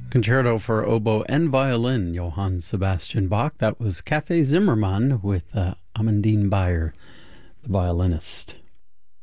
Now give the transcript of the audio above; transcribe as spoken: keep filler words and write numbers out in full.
Concerto for oboe and violin, Johann Sebastian Bach. That was Café Zimmermann with uh, Amandine Bayer, the violinist.